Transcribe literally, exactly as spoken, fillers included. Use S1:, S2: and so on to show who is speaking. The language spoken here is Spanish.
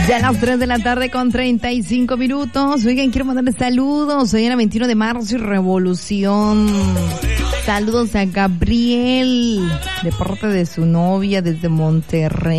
S1: Ya a las tres de la tarde con treinta y cinco minutos. Oigan, quiero mandarles saludos. Hoy era veintiuno de marzo y revolución. Saludos a Gabriel, de parte de su novia desde Monterrey.